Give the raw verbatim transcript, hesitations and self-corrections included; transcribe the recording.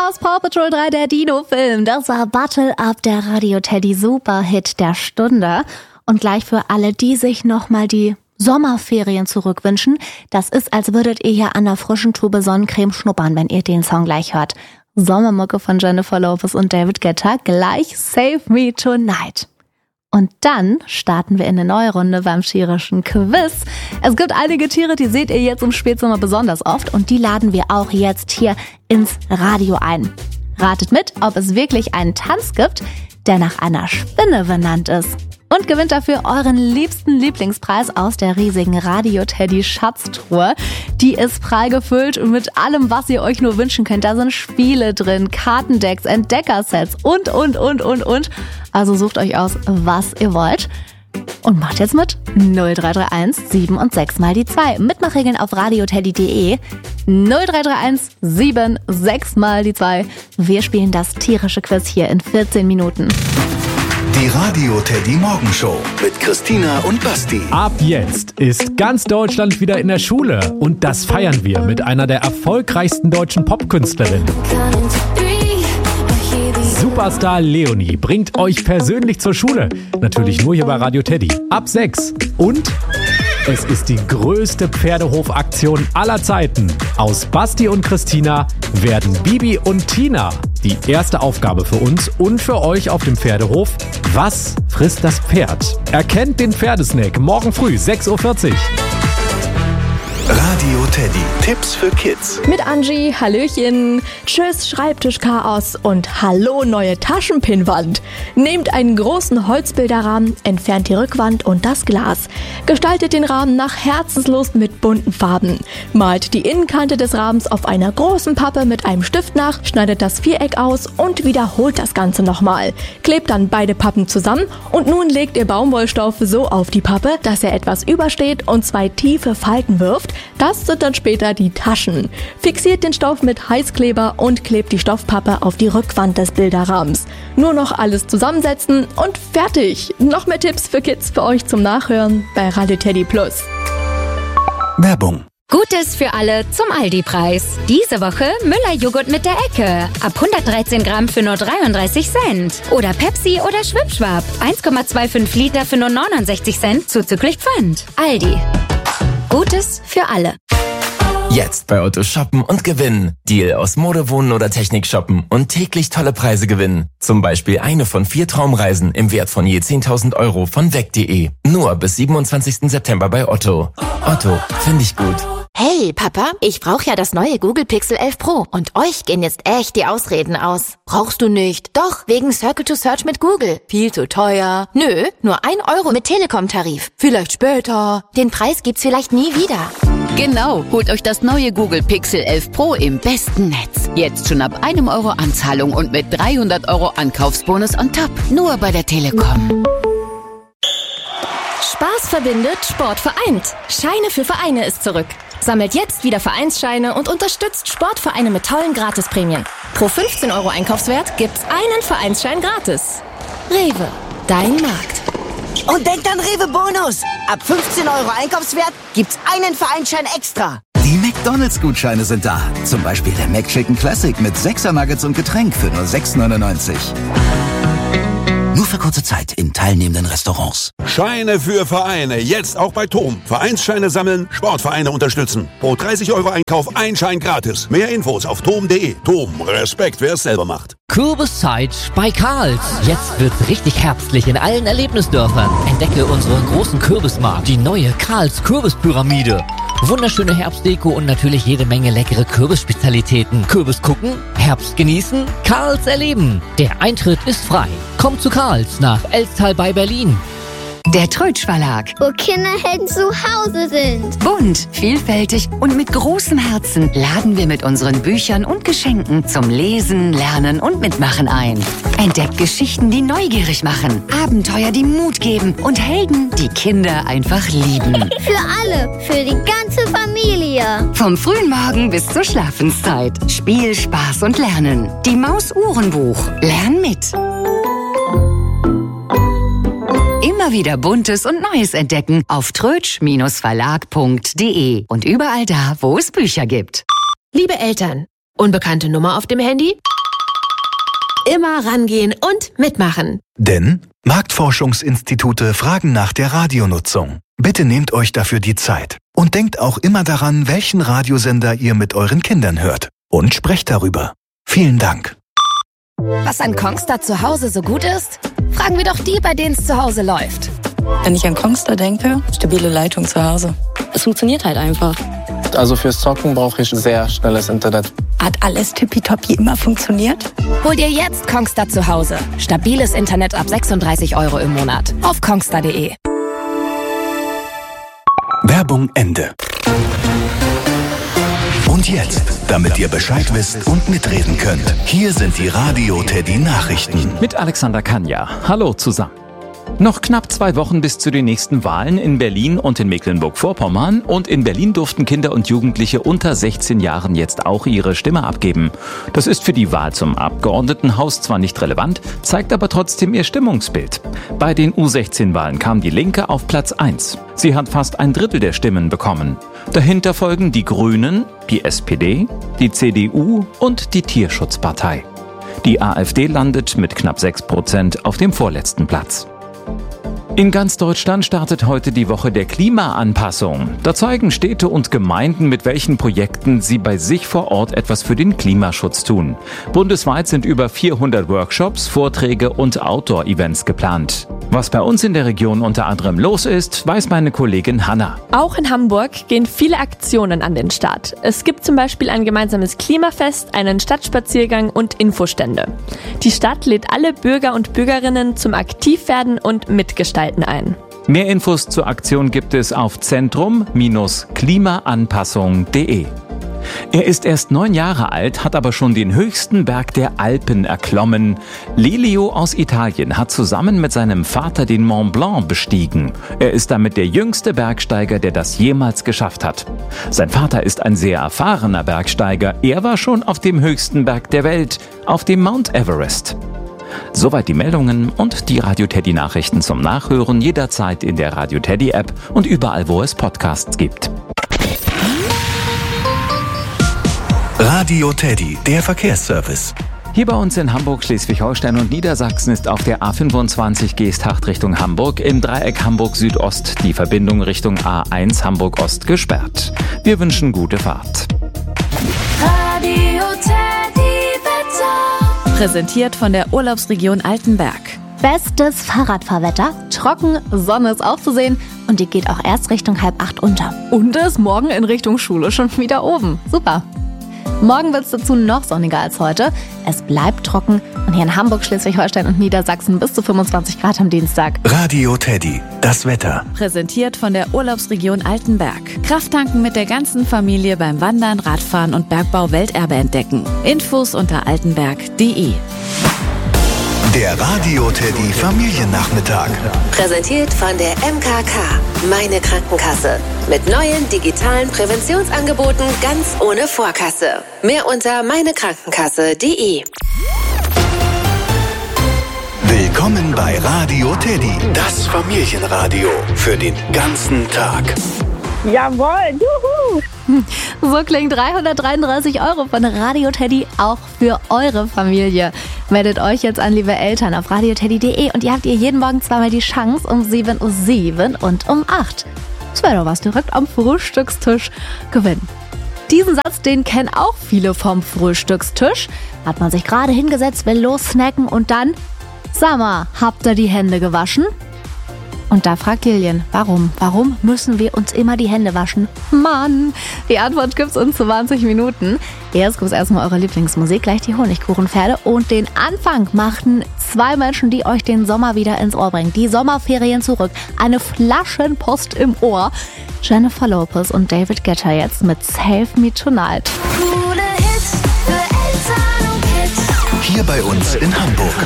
aus Paw Patrol drei, der Dino-Film. Das war Battle Up, der Radio-Teddy-Superhit der Stunde. Und gleich für alle, die sich nochmal die Sommerferien zurückwünschen, das ist, als würdet ihr hier an der frischen Tube Sonnencreme schnuppern, wenn ihr den Song gleich hört. Sommermucke von Jennifer Lopez und David Guetta, gleich Save Me Tonight. Und dann starten wir in eine neue Runde beim tierischen Quiz. Es gibt einige Tiere, die seht ihr jetzt im Spätsommer besonders oft und die laden wir auch jetzt hier ins Radio ein. Ratet mit, ob es wirklich einen Tanz gibt, der nach einer Spinne benannt ist. Und gewinnt dafür euren liebsten Lieblingspreis aus der riesigen Radio-Teddy-Schatztruhe. Die ist prall gefüllt mit allem, was ihr euch nur wünschen könnt. Da sind Spiele drin, Kartendecks, Entdeckersets und, und, und, und, und. Also sucht euch aus, was ihr wollt. Und macht jetzt mit null drei drei eins sieben und sechs mal die zwei. Mitmachregeln auf radioteddy punkt de. null drei drei eins sieben sechs mal die zwei. Wir spielen das tierische Quiz hier in vierzehn Minuten. Die Radio-Teddy-Morgenshow mit Christina und Basti. Ab jetzt ist ganz Deutschland wieder in der Schule. Und das feiern wir mit einer der erfolgreichsten deutschen Popkünstlerinnen. Superstar Leonie bringt euch persönlich zur Schule. Natürlich nur hier bei Radio Teddy. Ab sechs. Und es ist die größte Pferdehofaktion aller Zeiten. Aus Basti und Christina werden Bibi und Tina. Die erste Aufgabe für uns und für euch auf dem Pferdehof: Was frisst das Pferd? Erkennt den Pferdesnack morgen früh sechs Uhr vierzig. Radio Teddy. Tipps für Kids. Mit Angie, Hallöchen, tschüss Schreibtischchaos und hallo neue Taschenpinnwand. Nehmt einen großen Holzbilderrahmen, entfernt die Rückwand und das Glas. Gestaltet den Rahmen nach Herzenslust mit bunten Farben. Malt die Innenkante des Rahmens auf einer großen Pappe mit einem Stift nach, schneidet das Viereck aus und wiederholt das Ganze nochmal. Klebt dann beide Pappen zusammen und nun legt ihr Baumwollstoff so auf die Pappe, dass er etwas übersteht und zwei tiefe Falten wirft. Das sind dann später die Taschen. Fixiert den Stoff mit Heißkleber und klebt die Stoffpappe auf die Rückwand des Bilderrahmens. Nur noch alles zusammensetzen und fertig. Noch mehr Tipps für Kids für euch zum Nachhören bei Radio Teddy Plus. Werbung. Gutes für alle zum Aldi-Preis. Diese Woche Müller-Joghurt mit der Ecke. Ab hundertdreizehn Gramm für nur dreiunddreißig Cent. Oder Pepsi oder Schwipschwap. eins Komma fünfundzwanzig Liter für nur neunundsechzig Cent zuzüglich Pfand. Aldi. Gutes für alle. Jetzt bei Otto shoppen und gewinnen. Deal aus Mode, Wohnen oder Technik shoppen und täglich tolle Preise gewinnen. Zum Beispiel eine von vier Traumreisen im Wert von je zehntausend Euro von weg punkt de. Nur bis siebenundzwanzigsten September bei Otto. Otto, finde ich gut. Hey, Papa, ich brauche ja das neue Google Pixel elf Pro und euch gehen jetzt echt die Ausreden aus. Brauchst du nicht? Doch, wegen Circle to Search mit Google. Viel zu teuer. Nö, nur ein Euro mit Telekom-Tarif. Vielleicht später. Den Preis gibt's vielleicht nie wieder. Genau, holt euch das neue Google Pixel elf Pro im besten Netz. Jetzt schon ab einem Euro Anzahlung und mit dreihundert Euro Ankaufsbonus on top. Nur bei der Telekom. Spaß verbindet, Sport vereint. Scheine für Vereine ist zurück. Sammelt jetzt wieder Vereinsscheine und unterstützt Sportvereine mit tollen Gratisprämien. Pro fünfzehn Euro Einkaufswert gibt's einen Vereinsschein gratis. Rewe, dein Markt. Und denkt an Rewe Bonus. Ab fünfzehn Euro Einkaufswert gibt's einen Vereinsschein extra. Die McDonalds-Gutscheine sind da. Zum Beispiel der McChicken Classic mit sechser Nuggets und Getränk für nur sechs neunundneunzig. Nur für kurze Zeit in teilnehmenden Restaurants. Scheine für Vereine. Jetzt auch bei Tom. Vereinsscheine sammeln, Sportvereine unterstützen. Pro dreißig Euro Einkauf ein Schein gratis. Mehr Infos auf tom punkt de. Tom, Respekt, wer es selber macht. Kürbiszeit bei Karls. Jetzt wird's richtig herbstlich in allen Erlebnisdörfern. Entdecke unseren großen Kürbismarkt, die neue Karls Kürbispyramide. Wunderschöne Herbstdeko und natürlich jede Menge leckere Kürbisspezialitäten. Kürbis gucken, Herbst genießen, Karls erleben. Der Eintritt ist frei. Kommt zu Karls nach Elstal bei Berlin. Der Trötsch Verlag. Wo Kinderhelden zu Hause sind. Bunt, vielfältig und mit großem Herzen laden wir mit unseren Büchern und Geschenken zum Lesen, Lernen und Mitmachen ein. Entdeckt Geschichten, die neugierig machen, Abenteuer, die Mut geben und Helden, die Kinder einfach lieben. Für alle, für die ganze Familie. Vom frühen Morgen bis zur Schlafenszeit. Spiel, Spaß und Lernen. Die Maus-Uhrenbuch. Lern mit. Immer wieder Buntes und Neues entdecken auf trötsch Verlag punkt de und überall da, wo es Bücher gibt. Liebe Eltern, unbekannte Nummer auf dem Handy? Immer rangehen und mitmachen. Denn Marktforschungsinstitute fragen nach der Radionutzung. Bitte nehmt euch dafür die Zeit. Und denkt auch immer daran, welchen Radiosender ihr mit euren Kindern hört. Und sprecht darüber. Vielen Dank. Was an Kongstar zu Hause so gut ist? Fragen wir doch die, bei denen es zu Hause läuft. Wenn ich an Kongstar denke, stabile Leitung zu Hause. Es funktioniert halt einfach. Also fürs Zocken brauche ich sehr schnelles Internet. Hat alles tippitoppi immer funktioniert? Hol dir jetzt Kongstar zu Hause. Stabiles Internet ab sechsunddreißig Euro im Monat. Auf kongstar punkt de. Werbung Ende. Und jetzt, damit ihr Bescheid wisst und mitreden könnt, hier sind die Radio Teddy Nachrichten. Mit Alexander Kanja. Hallo zusammen. Noch knapp zwei Wochen bis zu den nächsten Wahlen in Berlin und in Mecklenburg-Vorpommern. Und in Berlin durften Kinder und Jugendliche unter sechzehn Jahren jetzt auch ihre Stimme abgeben. Das ist für die Wahl zum Abgeordnetenhaus zwar nicht relevant, zeigt aber trotzdem ihr Stimmungsbild. Bei den U sechzehn Wahlen kam die Linke auf Platz eins. Sie hat fast ein Drittel der Stimmen bekommen. Dahinter folgen die Grünen, die S P D, die C D U und die Tierschutzpartei. Die AfD landet mit knapp sechs Prozent auf dem vorletzten Platz. In ganz Deutschland startet heute die Woche der Klimaanpassung. Da zeigen Städte und Gemeinden, mit welchen Projekten sie bei sich vor Ort etwas für den Klimaschutz tun. Bundesweit sind über vierhundert Workshops, Vorträge und Outdoor-Events geplant. Was bei uns in der Region unter anderem los ist, weiß meine Kollegin Hanna. Auch in Hamburg gehen viele Aktionen an den Start. Es gibt zum Beispiel ein gemeinsames Klimafest, einen Stadtspaziergang und Infostände. Die Stadt lädt alle Bürger und Bürgerinnen zum Aktivwerden und Mitgestalten ein. Mehr Infos zur Aktion gibt es auf zentrum Bindestrich klimaanpassung punkt de. Er ist erst neun Jahre alt, hat aber schon den höchsten Berg der Alpen erklommen. Lelio aus Italien hat zusammen mit seinem Vater den Mont Blanc bestiegen. Er ist damit der jüngste Bergsteiger, der das jemals geschafft hat. Sein Vater ist ein sehr erfahrener Bergsteiger. Er war schon auf dem höchsten Berg der Welt, auf dem Mount Everest. Soweit die Meldungen und die Radio Teddy Nachrichten zum Nachhören jederzeit in der Radio Teddy App und überall, wo es Podcasts gibt. Radio Teddy, der Verkehrsservice. Hier bei uns in Hamburg, Schleswig-Holstein und Niedersachsen ist auf der A fünfundzwanzig Geesthacht Richtung Hamburg im Dreieck Hamburg Südost die Verbindung Richtung A eins Hamburg Ost gesperrt. Wir wünschen gute Fahrt. Radio Teddy Wetter. Präsentiert von der Urlaubsregion Altenberg. Bestes Fahrradfahrwetter, trocken, Sonne ist auch zu sehen und die geht auch erst Richtung halb acht unter. Und ist morgen in Richtung Schule schon wieder oben. Super. Morgen wird es dazu noch sonniger als heute. Es bleibt trocken und hier in Hamburg, Schleswig-Holstein und Niedersachsen bis zu fünfundzwanzig Grad am Dienstag. Radio Teddy, das Wetter. Präsentiert von der Urlaubsregion Altenberg. Krafttanken mit der ganzen Familie beim Wandern, Radfahren und Bergbau Welterbe entdecken. Infos unter altenberg punkt de. Der Radio Teddy Familiennachmittag. Präsentiert von der M K K, meine Krankenkasse. Mit neuen digitalen Präventionsangeboten ganz ohne Vorkasse. Mehr unter meinekrankenkasse punkt de. Willkommen bei Radio Teddy, das Familienradio für den ganzen Tag. Jawohl, juhu! So klingt dreihundertdreiunddreißig Euro von Radio Teddy auch für eure Familie. Meldet euch jetzt an, liebe Eltern, auf radio teddy punkt de und ihr habt ihr jeden Morgen zweimal die Chance um sieben Uhr sieben und um acht. Das wäre doch was, direkt am Frühstückstisch gewinnen. Diesen Satz, den kennen auch viele vom Frühstückstisch. Hat man sich gerade hingesetzt, will lossnacken und dann, sag mal, habt ihr die Hände gewaschen? Und da fragt Lilian, warum? Warum müssen wir uns immer die Hände waschen? Mann, die Antwort gibt's in zwanzig Minuten. Erst gibt's erstmal eure Lieblingsmusik, gleich die Honigkuchenpferde. Und den Anfang machten zwei Menschen, die euch den Sommer wieder ins Ohr bringen. Die Sommerferien zurück. Eine Flaschenpost im Ohr. Jennifer Lopez und David Guetta jetzt mit Save Me Tonight. Hier bei uns in Hamburg.